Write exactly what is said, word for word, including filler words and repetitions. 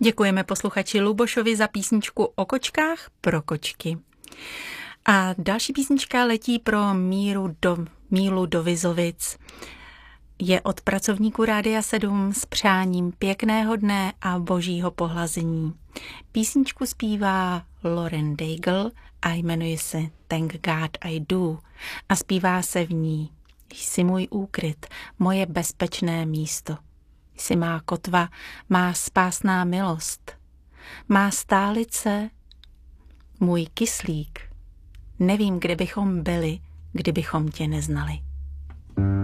Děkujeme posluchači Lubošovi za písničku o kočkách pro kočky. A další písnička letí pro Míru do, Mílu do Vizovic. Je od pracovníků Rádia sedm s přáním pěkného dne a božího pohlazení. Písničku zpívá Lauren Daigle a jmenuje se Thank God I Do a zpívá se v ní: Jsi můj úkryt, moje bezpečné místo. Jsi má kotva, má spásná milost. Má stálice, můj kyslík. Nevím, kde bychom byli, kdybychom tě neznali.